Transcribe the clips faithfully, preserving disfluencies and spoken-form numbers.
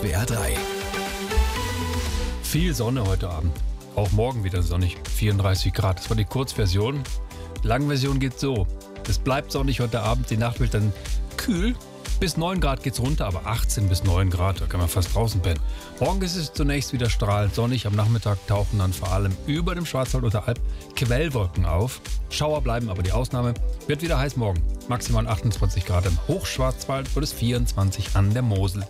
W R drei. Viel Sonne heute Abend. Auch morgen wieder sonnig. vierunddreißig Grad. Das war die Kurzversion. Die Langversion geht so. Es bleibt sonnig heute Abend. Die Nacht wird dann kühl. Bis neun Grad geht's runter, aber achtzehn bis neun Grad, da kann man fast draußen pennen. Morgen ist es zunächst wieder strahlend sonnig. Am Nachmittag tauchen dann vor allem über dem Schwarzwald und der Alp Quellwolken auf. Schauer bleiben aber die Ausnahme. Wird wieder heiß morgen. Maximal achtundzwanzig Grad im Hochschwarzwald und es vierundzwanzig an der Mosel.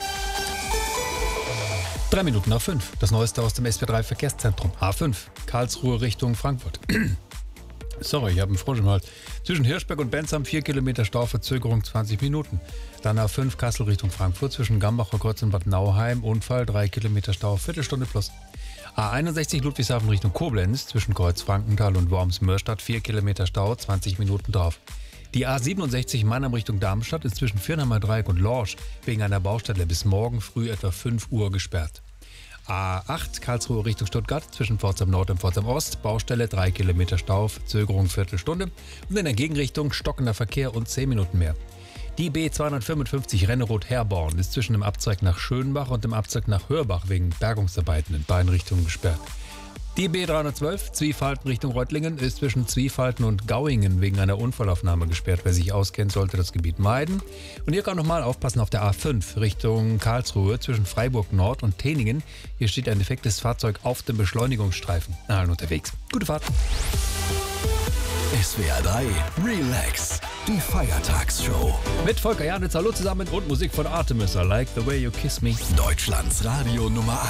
Drei Minuten nach fünf. Das Neueste aus dem S W R drei Verkehrszentrum. A fünf. Karlsruhe Richtung Frankfurt. Sorry, ich habe einen Frosch im Hals. Zwischen Hirschberg und Bensheim vier Kilometer Stau, Verzögerung zwanzig Minuten. Dann A fünf Kassel Richtung Frankfurt zwischen Gambacher Kreuz und Bad Nauheim. Unfall, drei Kilometer Stau, Viertelstunde plus. A einundsechzig Ludwigshafen Richtung Koblenz zwischen Kreuz Frankenthal und Worms-Mörstadt vier Kilometer Stau, zwanzig Minuten drauf. Die A siebenundsechzig Mannheim Richtung Darmstadt ist zwischen Firnheimer Dreieck und Lorsch wegen einer Baustelle bis morgen früh etwa fünf Uhr gesperrt. A acht Karlsruhe Richtung Stuttgart zwischen Pforzheim Nord und Pforzheim Ost, Baustelle drei Kilometer Stau, Verzögerung Viertelstunde und in der Gegenrichtung stockender Verkehr und zehn Minuten mehr. Die B zweihundertfünfundfünfzig Renneroth-Herborn ist zwischen dem Abzweig nach Schönbach und dem Abzweig nach Hörbach wegen Bergungsarbeiten in beiden Richtungen gesperrt. Die B dreihundertzwölf Zwiefalten Richtung Reutlingen ist zwischen Zwiefalten und Gauingen wegen einer Unfallaufnahme gesperrt. Wer sich auskennt, sollte das Gebiet meiden. Und hier kann nochmal aufpassen auf der A fünf Richtung Karlsruhe zwischen Freiburg Nord und Teningen. Hier steht ein defektes Fahrzeug auf dem Beschleunigungsstreifen. Allen unterwegs. Gute Fahrt. S W R drei Relax, die Feiertagsshow. Mit Volker Janitz, hallo zusammen und Musik von Artemis. I like the way you kiss me. Deutschlands Radio Nummer